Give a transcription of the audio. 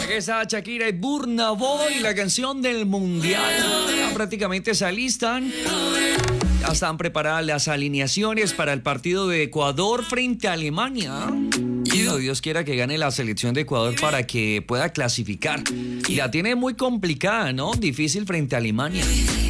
Esa Shakira y Burna Boy, la canción del mundial. Ya prácticamente se alistan. Ya están preparadas las alineaciones para el partido de Ecuador frente a Alemania. Dios quiera que gane la selección de Ecuador para que pueda clasificar. Y la tiene muy complicada, ¿no? Difícil frente a Alemania.